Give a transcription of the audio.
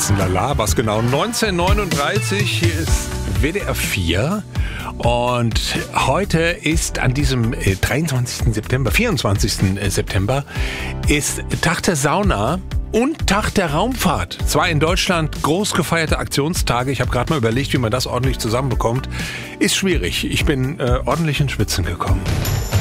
Schwitzen lala, was genau 19:39, hier ist WDR 4 und heute ist an diesem 24. September ist Tag der Sauna und Tag der Raumfahrt. Zwei in Deutschland groß gefeierte Aktionstage. Ich habe gerade mal überlegt, wie man das ordentlich zusammenbekommt. Ist schwierig. Ich bin ordentlich ins Schwitzen gekommen.